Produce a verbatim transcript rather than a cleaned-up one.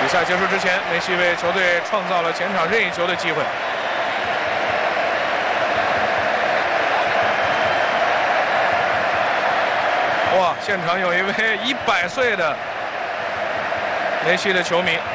比赛结束之前，梅西为球队创造了前场任意球的机会。哇！现场有一位一百岁的梅西的球迷。